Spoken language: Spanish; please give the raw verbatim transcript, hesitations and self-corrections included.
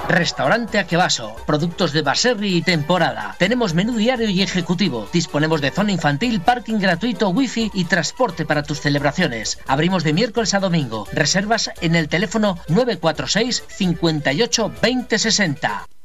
Restaurante Akebaso, productos de Baserri y temporada. Tenemos menú diario y ejecutivo. Disponemos de zona infantil, parking gratuito, wifi y transporte para tus celebraciones. Abrimos de miércoles a domingo. Reservas en el teléfono nueve cuatro seis, cincuenta y ocho, veinte sesenta.